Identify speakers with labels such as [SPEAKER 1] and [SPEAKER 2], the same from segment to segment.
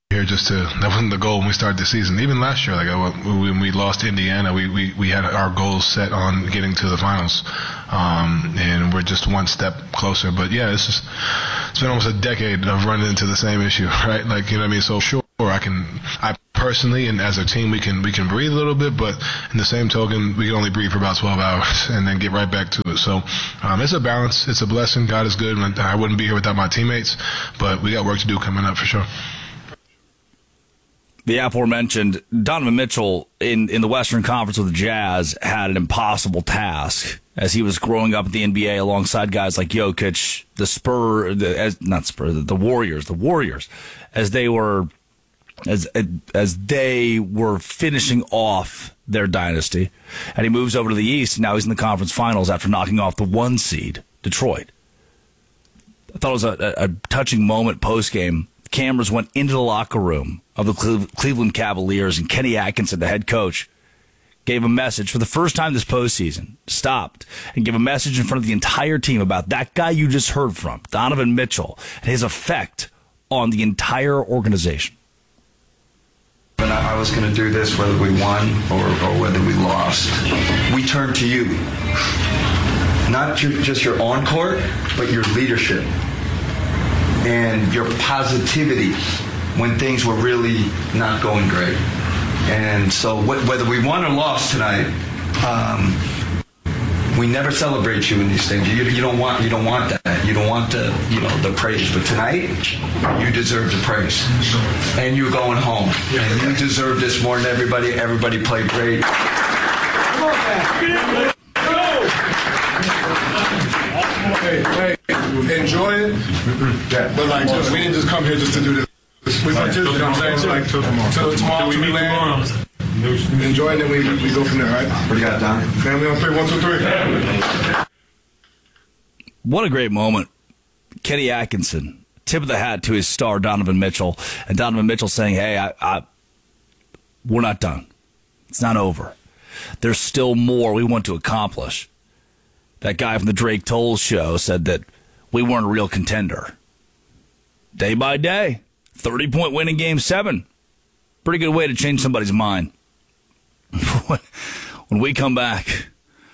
[SPEAKER 1] here that wasn't the goal when we started the season. Even last year, when we lost to Indiana, we had our goals set on getting to the finals, and we're just one step closer. But yeah, it's been almost a decade of running into the same issue, right? So sure, I personally and as a team we can breathe a little bit, but in the same token, we can only breathe for about 12 hours and then get right back to it. So it's a balance. It's a blessing. God is good. I wouldn't be here without my teammates, but we got work to do coming up for sure.
[SPEAKER 2] The aforementioned Donovan Mitchell in the Western Conference with the Jazz had an impossible task as he was growing up in the NBA alongside guys like Jokic, the Warriors, as they were finishing off their dynasty. And he moves over to the East, and now he's in the conference finals after knocking off the 1 seed, Detroit. I thought it was a touching moment post-game. Cameras went into the locker room of the Cleveland Cavaliers, and Kenny Atkinson, the head coach, gave a message for the first time this postseason, stopped and gave a message in front of the entire team about that guy you just heard from, Donovan Mitchell, and his effect on the entire organization.
[SPEAKER 3] And I was going to do this whether we won or whether we lost. We turn to you. Not just your on-court, but your leadership and your positivity when things were really not going great. And so whether we won or lost tonight, we never celebrate you in these things. You don't want that. You don't want the praise. But tonight, you deserve the praise. And you're going home. And you deserve this more than everybody. Everybody played great. Come on, man.
[SPEAKER 4] Hey, enjoy it. But we didn't just come here just to do this. We went to, you know what I'm saying? Till tomorrow, we land. Enjoy it, and then we go from there, right?
[SPEAKER 3] What do you got, Don?
[SPEAKER 4] Family on 3, 1, 2, 3.
[SPEAKER 2] What a great moment. Kenny Atkinson, tip of the hat to his star, Donovan Mitchell. And Donovan Mitchell saying, hey, we're not done. It's not over. There's still more we want to accomplish. That guy from the Drake Toll show said that we weren't a real contender. Day by day, 30-point win in Game 7. Pretty good way to change somebody's mind. When we come back,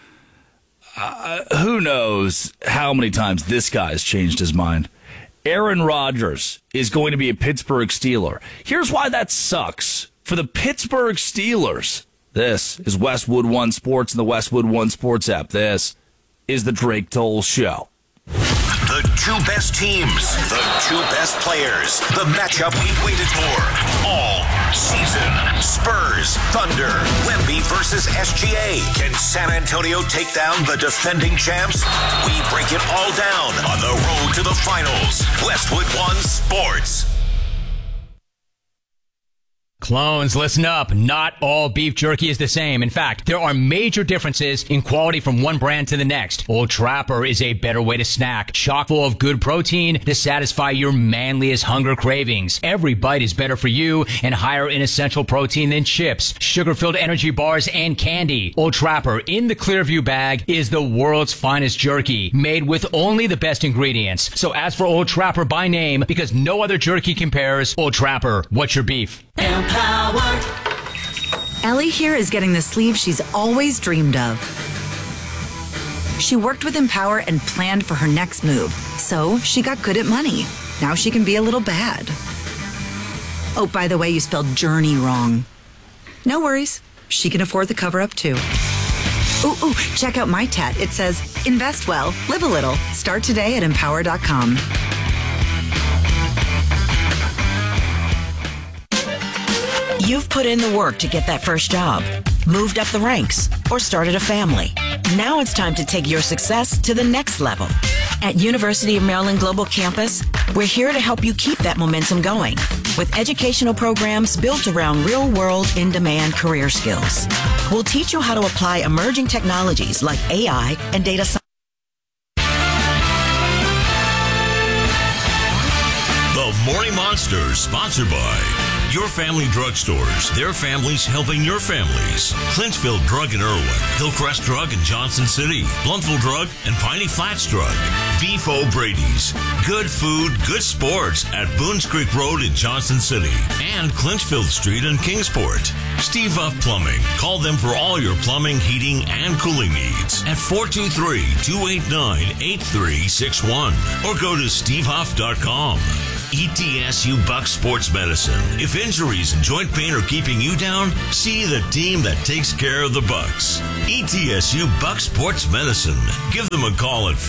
[SPEAKER 2] who knows how many times this guy's changed his mind. Aaron Rodgers is going to be a Pittsburgh Steeler. Here's why that sucks for the Pittsburgh Steelers. This is Westwood One Sports and the Westwood One Sports app. This is the Drake Toll Show.
[SPEAKER 5] The 2 best teams, the 2 best players, the matchup we've waited for all season. Spurs, Thunder, Wemby versus SGA. Can San Antonio take down the defending champs? We break it all down on the road to the finals. Westwood One Sports.
[SPEAKER 6] Clones, listen up. Not all beef jerky is the same. In fact, there are major differences in quality from one brand to the next. Old Trapper is a better way to snack, chock full of good protein to satisfy your manliest hunger cravings. Every bite is better for you and higher in essential protein than chips, sugar-filled energy bars, and candy. Old Trapper in the Clearview bag is the world's finest jerky, made with only the best ingredients. So ask for Old Trapper by name because no other jerky compares. Old Trapper, what's your beef?
[SPEAKER 7] Empower. Ellie here is getting the sleeve she's always dreamed of. She worked with Empower and planned for her next move, so she got good at money. Now she can be a little bad. Oh, by the way, you spelled journey wrong. No worries. She can afford the cover-up, too. Ooh, check out my tat. It says, invest well, live a little. Start today at empower.com.
[SPEAKER 8] You've put in the work to get that first job, moved up the ranks, or started a family. Now it's time to take your success to the next level. At University of Maryland Global Campus, we're here to help you keep that momentum going with educational programs built around real-world, in-demand career skills. We'll teach you how to apply emerging technologies like AI and data science.
[SPEAKER 5] The Morning Monster, sponsored by
[SPEAKER 9] Your family drugstores. Their families helping your families. Clinchfield Drug in Irwin. Hillcrest Drug in Johnson City. Blountville Drug and Piney Flats Drug. Beef O'Brady's. Good food, good sports at Boones Creek Road in Johnson City. And Clinchfield Street in Kingsport. Steve Huff Plumbing. Call them for all your plumbing, heating, and cooling needs at 423-289-8361 or go to stevehuff.com. ETSU Buck Sports Medicine. If injuries and joint pain are keeping you down, see the team that takes care of the Bucks. ETSU Buck Sports Medicine. Give them a call at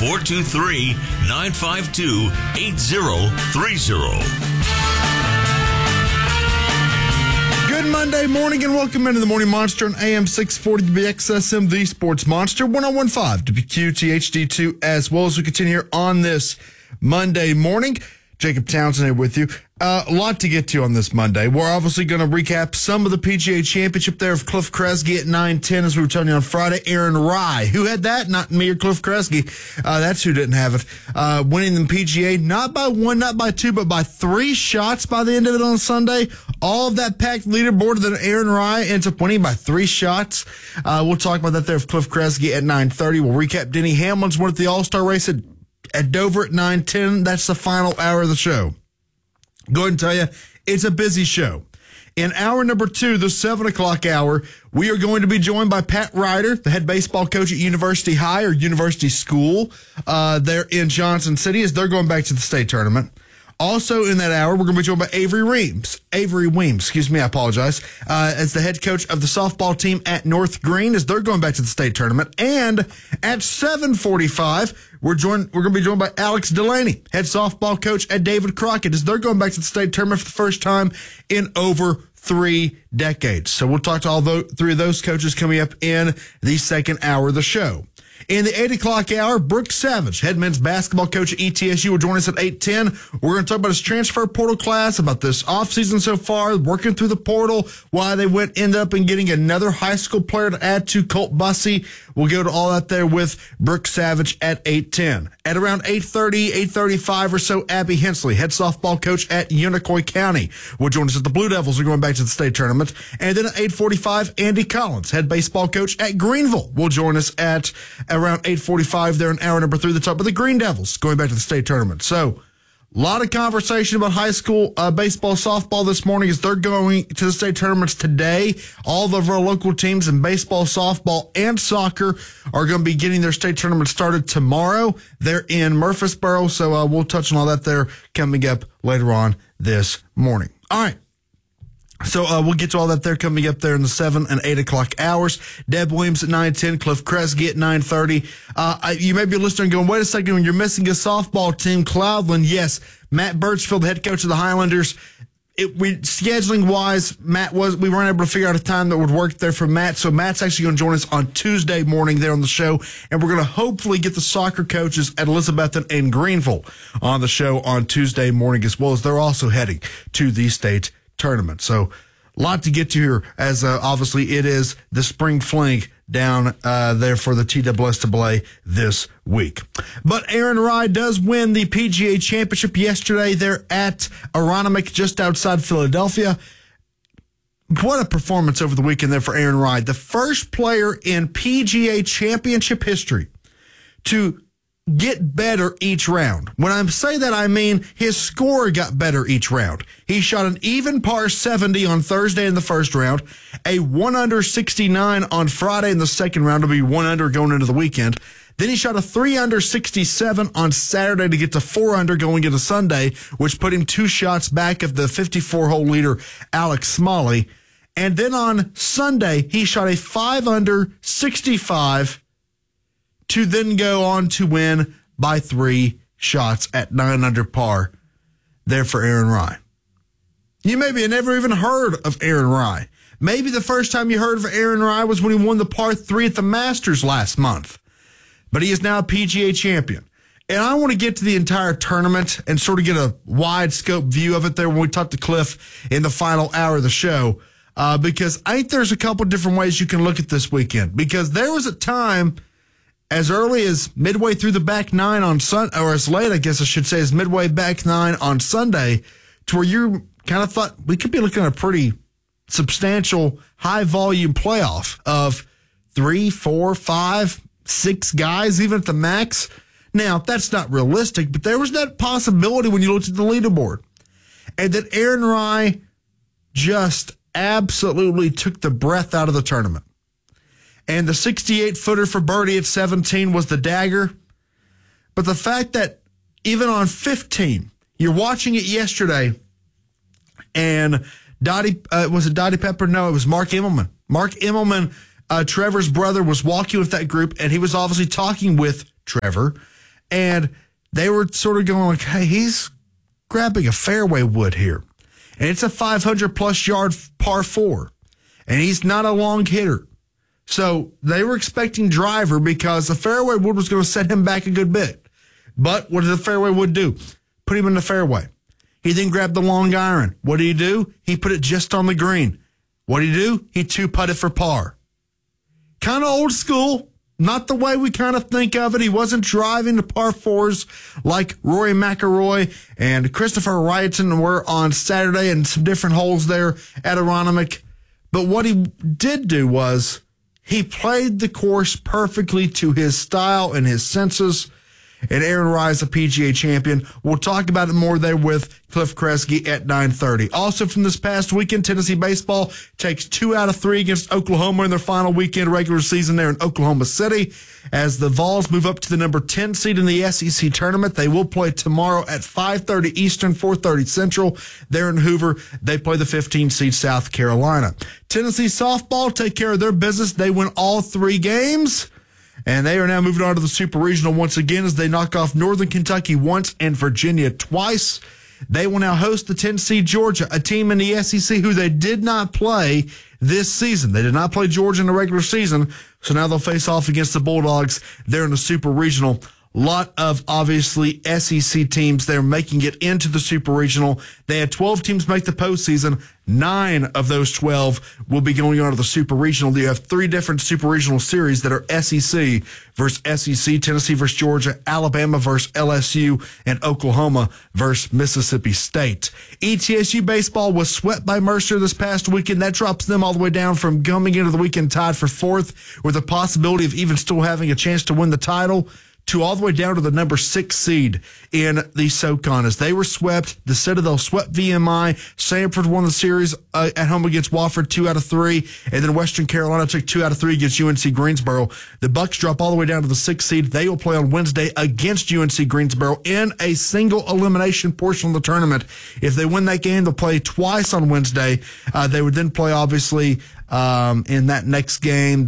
[SPEAKER 9] 423-952-8030.
[SPEAKER 10] Good Monday morning and welcome into the Morning Monster on AM 640 WXSM, the Sports Monster, 1015 WQTHD2, as well as we continue here on this Monday morning. Jacob Townsend here with you. A lot to get to on this Monday. We're obviously going to recap some of the PGA Championship there of Cliff Kresge at 9-10, as we were telling you on Friday. Aaron Rai, who had that? Not me or Cliff Kresge. That's who didn't have it. Winning the PGA, not by one, not by two, but by 3 shots by the end of it on Sunday. All of that packed leaderboard, then Aaron Rai ends up winning by 3 shots. We'll talk about that there of Cliff Kresge at 9:30. We'll recap Denny Hamlin's win at the All-Star race at Dover at 9:10. That's the final hour of the show. Go ahead and tell you, it's a busy show. In hour number 2, the 7 o'clock hour, we are going to be joined by Pat Ryder, the head baseball coach at University High or University School there in Johnson City, as they're going back to the state tournament. Also in that hour, we're going to be joined by Avery Weems, I apologize, as the head coach of the softball team at North Green, as they're going back to the state tournament. And at 7:45, we're going to be joined by Alex Delaney, head softball coach at David Crockett, as they're going back to the state tournament for the first time in over 3 decades. So we'll talk to all 3 of those coaches coming up in the second hour of the show. In the 8 o'clock hour, Brooks Savage, head men's basketball coach at ETSU, will join us at 8:10. We're going to talk about his transfer portal class, about this offseason so far, working through the portal, why they ended up in getting another high school player to add to Colt Bussey. We'll go to all that there with Brooks Savage at 8:10. At around 8:30, 8:35 or so, Abby Hensley, head softball coach at Unicoi County, will join us as the Blue Devils are going back to the state tournament. And then at 8:45, Andy Collins, head baseball coach at Greenville, will join us at around 8:45 there in hour number 3, the top of the Green Devils going back to the state tournament. So a lot of conversation about high school baseball, softball this morning as they're going to the state tournaments today. All of our local teams in baseball, softball, and soccer are going to be getting their state tournament started tomorrow. They're in Murfreesboro, so we'll touch on all that there coming up later on this morning. All right. So we'll get to all that there coming up there in the 7 and 8 o'clock hours. Deb Williams at 9:10, Cliff Kresge at 9:30. You may be listening going, wait a second, when you're missing a softball team, Cloudland. Yes, Matt Birchfield, head coach of the Highlanders. Scheduling wise, we weren't able to figure out a time that would work there for Matt. So Matt's actually going to join us on Tuesday morning there on the show. And we're going to hopefully get the soccer coaches at Elizabethton and Greenville on the show on Tuesday morning, as well as they're also heading to the state tournament. So a lot to get to here, as obviously it is the spring fling down there for the TSSAA this week. But Aaron Rai does win the PGA Championship yesterday there at Aronimink, just outside Philadelphia. What a performance over the weekend there for Aaron Rai, the first player in PGA Championship history to get better each round. When I say that, I mean his score got better each round. He shot an even par 70 on Thursday in the first round, a 1 under 69 on Friday in the second round to be 1 under going into the weekend. Then he shot a 3 under 67 on Saturday to get to 4 under going into Sunday, which put him 2 shots back of the 54-hole leader, Alex Smalley. And then on Sunday, he shot a 5 under 65 to then go on to win by 3 shots at 9 under par there for Aaron Rai. You maybe have never even heard of Aaron Rai. Maybe the first time you heard of Aaron Rai was when he won the par 3 at the Masters last month. But he is now a PGA champion. And I want to get to the entire tournament and sort of get a wide scope view of it there when we talk to Cliff in the final hour of the show. Because I think there's a couple different ways you can look at this weekend. Because there was a time as early as midway through the back 9 on Sunday, or as late, I guess I should say, as midway back 9 on Sunday, to where you kind of thought we could be looking at a pretty substantial high volume playoff of 3, 4, 5, 6 guys, even at the max. Now, that's not realistic, but there was that possibility when you looked at the leaderboard. And that Aaron Rai just absolutely took the breath out of the tournament. And the 68-footer for birdie at 17 was the dagger. But the fact that even on 15, you're watching it yesterday, and was it Dottie Pepper? No, it was Mark Immelman. Mark Immelman, Trevor's brother, was walking with that group, and he was obviously talking with Trevor, and they were sort of going like, hey, he's grabbing a fairway wood here. And it's a 500-plus yard par 4, and he's not a long hitter. So they were expecting driver because the fairway wood was going to set him back a good bit. But what did the fairway wood do? Put him in the fairway. He then grabbed the long iron. What did he do? He put it just on the green. What did he do? He 2-putted for par. Kind of old school. Not the way we kind of think of it. He wasn't driving the par 4s like Rory McIlroy and Christopher Wrighton were on Saturday and some different holes there at Aronimink. But what he did do was he played the course perfectly to his style and his senses. And Aaron Rai is a PGA champion. We'll talk about it more there with Cliff Kresge at 9:30. Also from this past weekend, Tennessee baseball takes 2 out of 3 against Oklahoma in their final weekend regular season there in Oklahoma City. As the Vols move up to the number 10 seed in the SEC tournament, they will play tomorrow at 5:30 Eastern, 4:30 Central. There in Hoover, they play the 15 seed South Carolina. Tennessee softball take care of their business. They win all 3 games. And they are now moving on to the Super Regional once again as they knock off Northern Kentucky once and Virginia twice. They will now host the 10 seed Georgia, a team in the SEC who they did not play this season. They did not play Georgia in the regular season, so now they'll face off against the Bulldogs there in the Super Regional. Lot of, obviously, SEC teams there making it into the Super Regional. They had 12 teams make the postseason. 9 of those 12 will be going on to the Super Regional. You have 3 different Super Regional series that are SEC versus SEC, Tennessee versus Georgia, Alabama versus LSU, and Oklahoma versus Mississippi State. ETSU baseball was swept by Mercer this past weekend. That drops them all the way down from coming into the weekend tied for 4th with the possibility of even still having a chance to win the title, to all the way down to the number 6 seed in the SoCon. As they were swept, the Citadel swept VMI. Samford won the series at home against Wofford 2 out of 3, and then Western Carolina took 2 out of 3 against UNC Greensboro. The Bucks drop all the way down to the 6th seed. They will play on Wednesday against UNC Greensboro in a single elimination portion of the tournament. If they win that game, they'll play twice on Wednesday. They would then play, obviously, in that next game,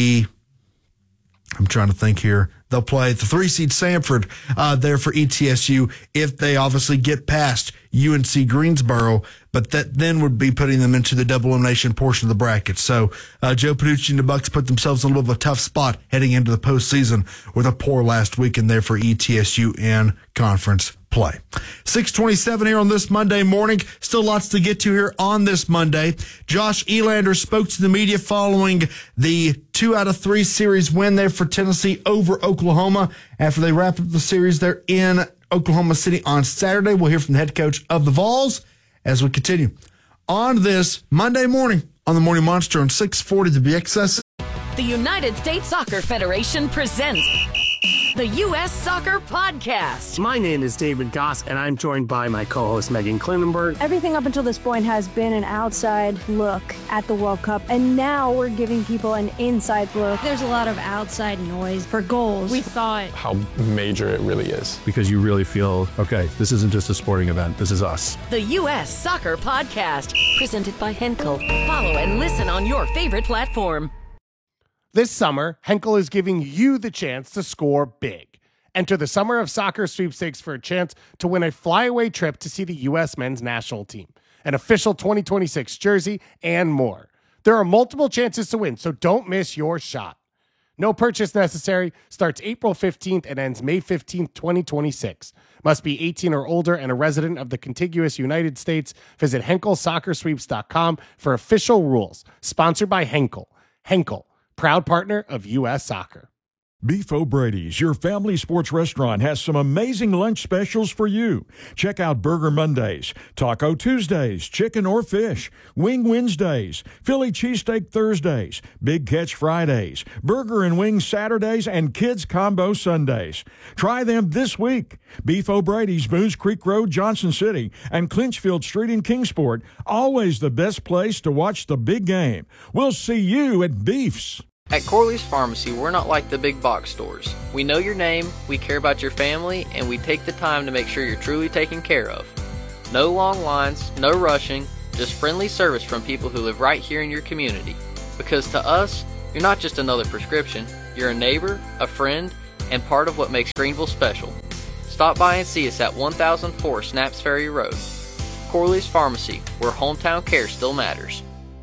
[SPEAKER 10] I'm trying to think here. They'll play the 3 seed Samford there for ETSU if they obviously get past UNC Greensboro, but that then would be putting them into the double elimination portion of the bracket. So Joe Paducci and the Bucks put themselves in a little bit of a tough spot heading into the postseason with a poor last weekend there for ETSU in conference play. 6:27 here on this Monday morning. Still lots to get to here on this Monday. Josh Elander spoke to the media following the 2 out of 3 series win there for Tennessee over Oklahoma after they wrapped up the series there in Oklahoma City on Saturday. We'll hear from the head coach of the Vols as we continue on this Monday morning on the Morning Monster on 640 to BXS.
[SPEAKER 11] The United States Soccer Federation presents the U.S. Soccer Podcast.
[SPEAKER 12] My name is David Goss, and I'm joined by my co-host Megan Klinenberg.
[SPEAKER 13] Everything up until this point has been an outside look at the World Cup, and now we're giving people an inside look.
[SPEAKER 14] There's a lot of outside noise for goals. We thought
[SPEAKER 15] how major it really is.
[SPEAKER 16] Because you really feel, okay, this isn't just a sporting event, this is us.
[SPEAKER 11] The U.S. Soccer Podcast, presented by Henkel. Follow and listen on your favorite platform.
[SPEAKER 12] This summer, Henkel is giving you the chance to score big. Enter the Summer of Soccer sweepstakes for a chance to win a flyaway trip to see the U.S. men's national team, an official 2026 jersey, and more. There are multiple chances to win, so don't miss your shot. No purchase necessary, starts April 15th and ends May 15th, 2026. Must be 18 or older and a resident of the contiguous United States. Visit HenkelSoccerSweeps.com for official rules. Sponsored by Henkel. Henkel, proud partner of U.S. Soccer.
[SPEAKER 17] Beef O'Brady's, your family sports restaurant, has some amazing lunch specials for you. Check out Burger Mondays, Taco Tuesdays, Chicken or Fish, Wing Wednesdays, Philly Cheesesteak Thursdays, Big Catch Fridays, Burger and Wings Saturdays, and Kids Combo Sundays. Try them this week. Beef O'Brady's, Boones Creek Road, Johnson City, and Clinchfield Street in Kingsport. Always the best place to watch the big game. We'll see you at Beef's.
[SPEAKER 18] At Corley's Pharmacy, we're not like the big box stores. We know your name, we care about your family, and we take the time to make sure you're truly taken care of. No long lines, no rushing, just friendly service from people who live right here in your community. Because to us, you're not just another prescription, you're a neighbor, a friend, and part of what makes Greenville special. Stop by and see us at 1004 Snaps Ferry Road. Corley's Pharmacy, where hometown care still matters.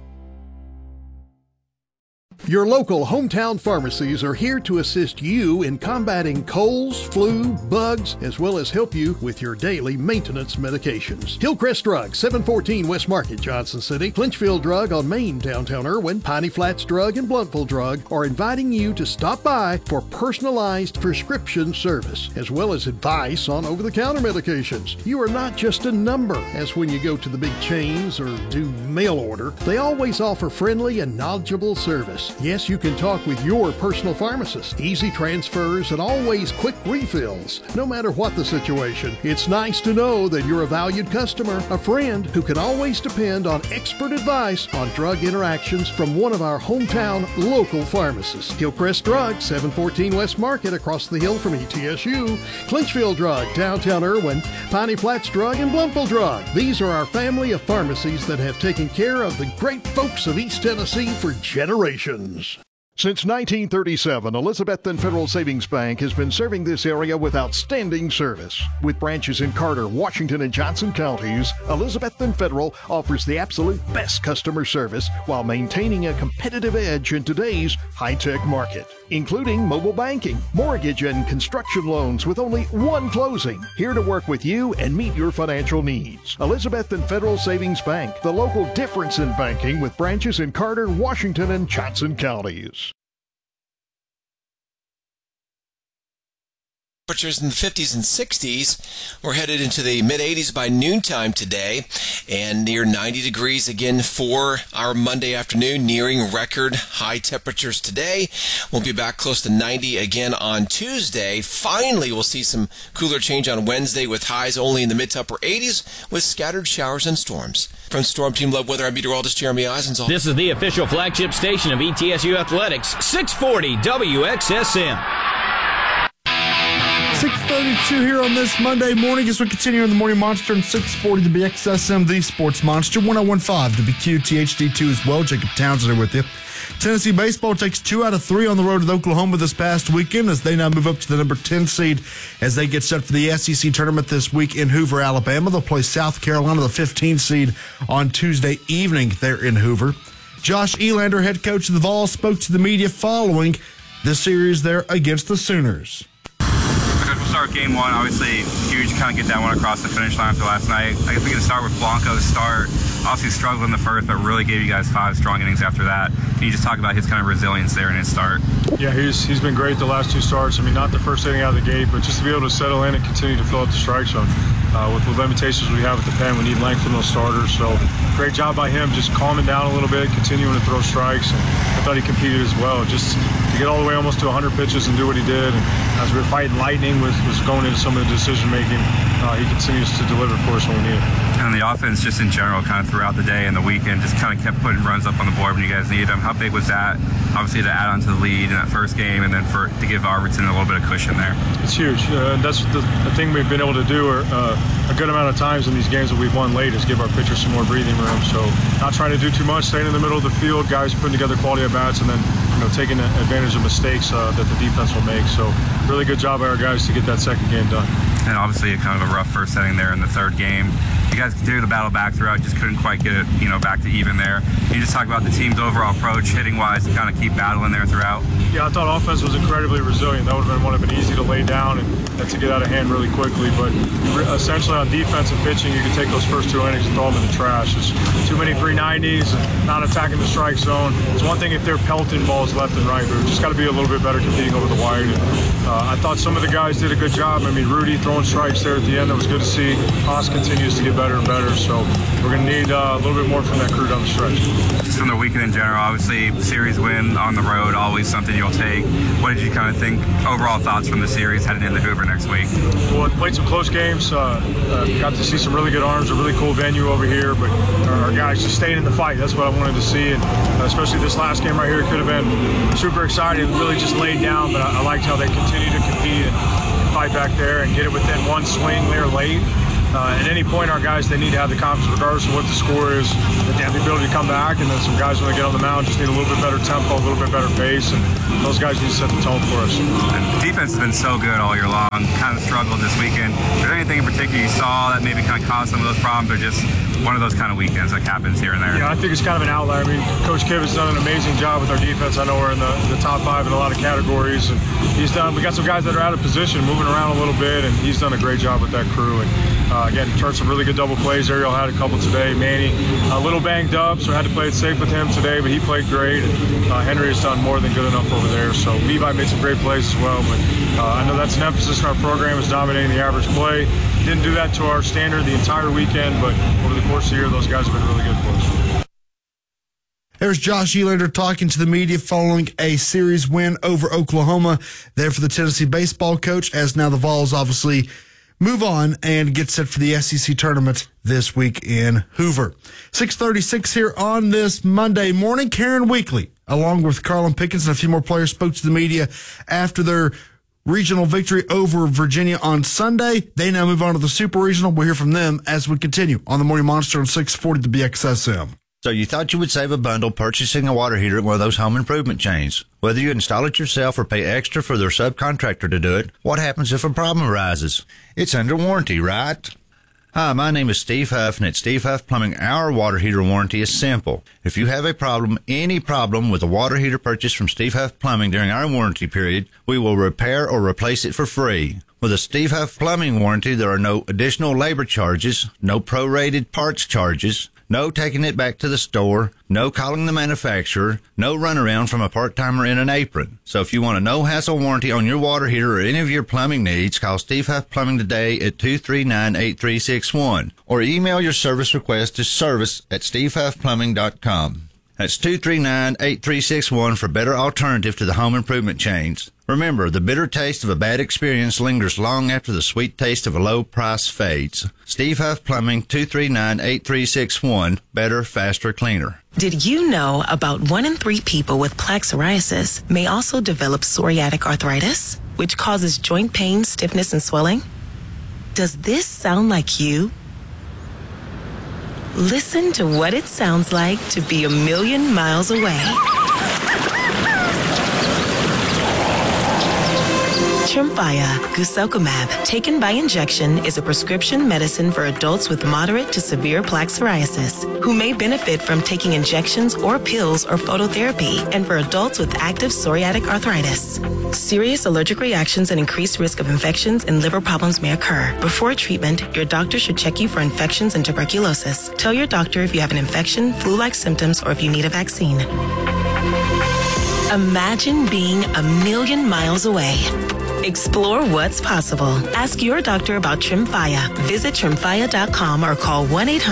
[SPEAKER 19] Your local hometown pharmacies are here to assist you in combating colds, flu, bugs, as well as help you with your daily maintenance medications. Hillcrest Drug, 714 West Market, Johnson City, Clinchfield Drug on Main, downtown Irwin, Piney Flats Drug, and Blountville Drug are inviting you to stop by for personalized prescription service, as well as advice on over-the-counter medications. You are not just a number, as when you go to the big chains or do mail order. They always offer friendly and knowledgeable service. Yes, you can talk with your personal pharmacist. Easy transfers and always quick refills. No matter what the situation, it's nice to know that you're a valued customer, a friend who can always depend on expert advice on drug interactions from one of our hometown local pharmacists. Hillcrest Drug, 714 West Market, across the hill from ETSU. Clinchfield Drug, downtown Irwin. Piney Flats Drug, and Blountville Drug. These are our family of pharmacies that have taken care of the great folks of East Tennessee for generations. Since 1937, Elizabethton Federal Savings Bank has been serving this area with outstanding service. With branches in Carter, Washington, and Johnson counties, Elizabethton Federal offers the absolute best customer service while maintaining a competitive edge in today's high-tech market, including mobile banking, mortgage, and construction loans with only one closing. Here to work with you and meet your financial needs. Elizabethton Federal Savings Bank, the local difference in banking, with branches in Carter, Washington, and Johnson counties.
[SPEAKER 20] Temperatures in the 50s and 60s. We're headed into the mid-80s by noontime today and near 90 degrees again for our Monday afternoon, nearing record high temperatures today. We'll be back close to 90 again on Tuesday. Finally, we'll see some cooler change on Wednesday with highs only in the mid to upper 80s with scattered showers and storms. From Storm Team Love Weather, I'm meteorologist Jeremy Eisenthal.
[SPEAKER 21] This is the official flagship station of ETSU Athletics, 640 WXSM.
[SPEAKER 10] 6:32 here on this Monday morning as we continue in the Morning Monster and 640 to be XSM, the Sports Monster, 101.5 to be QTHD2 as well. Jacob Townsend with you. Tennessee baseball takes 2 out of 3 on the road with Oklahoma this past weekend as they now move up to the number 10 seed as they get set for the SEC tournament this week in Hoover, Alabama. They'll play South Carolina, the 15 seed, on Tuesday evening there in Hoover. Josh Elander, head coach of the Vols, spoke to the media following the series there against the Sooners.
[SPEAKER 22] We'll start game one. Obviously, huge to kind of get that one across the finish line after last night. I guess we can start with Blanco's start. Obviously struggled in the first, but really gave you guys 5 strong innings after that. Can you just talk about his kind of resilience there in his start?
[SPEAKER 23] Yeah, he's been great the last 2 starts. I mean, not the first inning out of the gate, but just to be able to settle in and continue to fill out the strike zone. With the limitations we have at the pen, we need length from those starters. So great job by him, just calming down a little bit, continuing to throw strikes. And I thought he competed as well. Just to get all the way almost to 100 pitches and do what he did. And as we were fighting lightning, was going into some of the decision making, he continues to deliver for us when we need it.
[SPEAKER 22] And the offense, just in general, kind of throughout the day and the weekend, just kind of kept putting runs up on the board when you guys needed them. How big was that? Obviously, to add on to the lead in that first game, and then to give Arvidsson a little bit of cushion there.
[SPEAKER 23] It's huge. That's the thing we've been able to do a good amount of times in these games that we've won late is give our pitchers some more breathing room. So not trying to do too much, staying in the middle of the field, guys putting together quality at bats, and then taking advantage of mistakes that the defense will make. So really good job by our guys to get that second game done.
[SPEAKER 22] And obviously kind of a rough first inning there in the third game. You guys continued to battle back throughout, just couldn't quite get it, back to even there. Can you just talk about the team's overall approach, hitting-wise, to kind of keep battling there throughout?
[SPEAKER 23] Yeah, I thought offense was incredibly resilient. That would have been easy to lay down and to get out of hand really quickly. But essentially on defense and pitching, you can take those first 2 innings and throw them in the trash. It's too many 390s and not attacking the strike zone. It's one thing if they're pelting balls left and right, but we've just got to be a little bit better competing over the wide. And, I thought some of the guys did a good job. I mean, Rudy throwing strikes there at the end, that was good to see. Haas continues to get better and better, so we're going to need a little bit more from that crew down the stretch.
[SPEAKER 22] Just from the weekend in general, obviously, series win on the road, always something you'll take. What did you kind of think, overall thoughts from the series heading into Hoover next week?
[SPEAKER 23] Well, we played some close games. Got to see some really good arms, a really cool venue over here, but our guys just staying in the fight. That's what I wanted to see, and especially this last game right here, it could have been super exciting, really just laid down, but I liked how they continue to compete and fight back there and get it within one swing there late. At any point, our guys, they need to have the confidence, regardless of what the score is, that they have the ability to come back. And then some guys, when they get on the mound, just need a little bit better tempo, a little bit better pace. And those guys need to set the tone for us.
[SPEAKER 22] And defense has been so good all year long. Kind of struggled this weekend. Is there anything in particular you saw that maybe kind of caused some of those problems, or just one of those kind of weekends that happens here and there?
[SPEAKER 23] Yeah, I think it's kind of an outlier. I mean, Coach Kiv has done an amazing job with our defense. I know we're in the top 5 in a lot of categories. And we got some guys that are out of position, moving around a little bit, and he's done a great job with that crew. And again, turned some really good double plays. Ariel had a couple today. Manny, a little banged up, so I had to play it safe with him today, but he played great. And Henry has done more than good enough over there. So Levi made some great plays as well. But I know that's an emphasis in our program, is dominating the average play. Didn't do that to our standard the entire weekend, but over the course of the year, those guys have been really good for us.
[SPEAKER 10] There's Josh Elander talking to the media following a series win over Oklahoma there for the Tennessee baseball coach, as now the Vols obviously move on and get set for the SEC tournament this week in Hoover. 6:36 here on this Monday morning. Karen Weekly, along with Carlin Pickens and a few more players, spoke to the media after their regional victory over Virginia on Sunday. They now move on to the Super Regional. We'll hear from them as we continue on the Morning Monster on 640 to BXSM.
[SPEAKER 1] So you thought you would save a bundle purchasing a water heater at one of those home improvement chains. Whether you install it yourself or pay extra for their subcontractor to do it, what happens if a problem arises? It's under warranty, right? Hi, my name is Steve Huff, and at Steve Huff Plumbing, our water heater warranty is simple. If you have a problem, any problem with a water heater purchased from Steve Huff Plumbing during our warranty period, we will repair or replace it for free. With a Steve Huff Plumbing warranty, there are no additional labor charges, no prorated parts charges, no taking it back to the store, no calling the manufacturer, no runaround from a part-timer in an apron. So if you want a no-hassle warranty on your water heater or any of your plumbing needs, call Steve Huff Plumbing today at 239-8361 or email your service request to service@stevehuffplumbing.com. That's 239-8361 for better alternative to the home improvement chains. Remember, the bitter taste of a bad experience lingers long after the sweet taste of a low price fades. Steve Huff Plumbing, 239-8361. Better, faster, cleaner.
[SPEAKER 8] Did you know about 1 in 3 people with plaque psoriasis may also develop psoriatic arthritis, which causes joint pain, stiffness, and swelling? Does this sound like you? Listen to what it sounds like to be a million miles away. Tremfya guselkumab, taken by injection, is a prescription medicine for adults with moderate to severe plaque psoriasis who may benefit from taking injections or pills or phototherapy, and for adults with active psoriatic arthritis. Serious allergic reactions and increased risk of infections and liver problems may occur. Before treatment, your doctor should check you for infections and tuberculosis. Tell your doctor if you have an infection, flu-like symptoms, or if you need a vaccine. Imagine being a million miles away. Explore what's possible. Ask your doctor about Tremfya. Visit Tremfya.com or call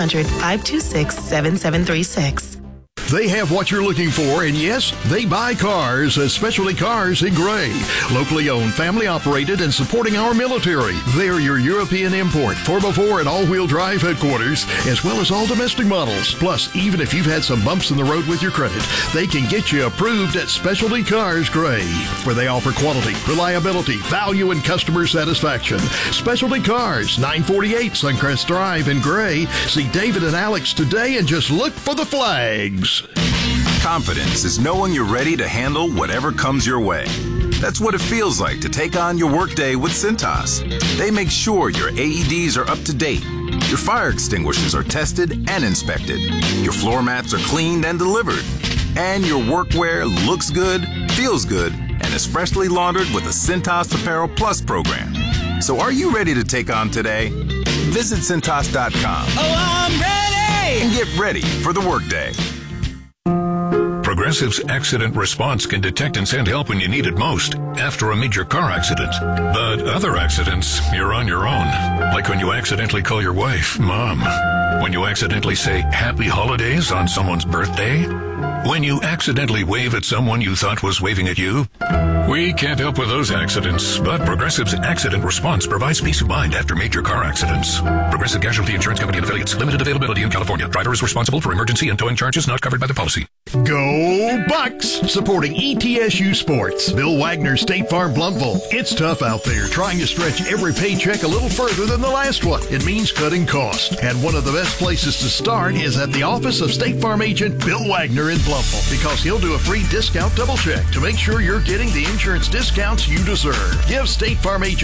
[SPEAKER 8] 1-800-526-7736.
[SPEAKER 19] They have what you're looking for, and yes, they buy cars at Specialty Cars in Gray. Locally owned, family operated, and supporting our military. They're your European import, 4x4 and all-wheel drive headquarters, as well as all domestic models. Plus, even if you've had some bumps in the road with your credit, they can get you approved at Specialty Cars Gray, where they offer quality, reliability, value, and customer satisfaction. Specialty Cars, 948 Suncrest Drive in Gray. See David and Alex today and just look for the flags.
[SPEAKER 3] Confidence is knowing you're ready to handle whatever comes your way. That's what it feels like to take on your workday with Cintas. They make sure your AEDs are up to date, Your fire extinguishers are tested and inspected. Your floor mats are cleaned and delivered. And your workwear looks good, feels good, and is freshly laundered with the Cintas Apparel Plus program. So are you ready to take on today? Visit Cintas.com.
[SPEAKER 5] Oh, I'm ready!
[SPEAKER 3] And get ready for the workday.
[SPEAKER 2] Progressive's accident response can detect and send help when you need it most after a major car accident. But other accidents, you're on your own. Like when you accidentally call your wife Mom. When you accidentally say Happy Holidays on someone's birthday. When you accidentally wave at someone you thought was waving at you. We can't help with those accidents, but Progressive's accident response provides peace of mind after major car accidents. Progressive Casualty Insurance Company and Affiliates. Limited availability in California. Driver is responsible for emergency and towing charges not covered by the policy.
[SPEAKER 19] Go Bucks! Supporting ETSU Sports. Bill Wagner, State Farm, Blountville. It's tough out there trying to stretch every paycheck a little further than the last one. It means cutting costs. And one of the best places to start is at the office of State Farm agent Bill Wagner in Blountville, because he'll do a free discount double check to make sure you're getting the insurance discounts you deserve. Give State Farm agent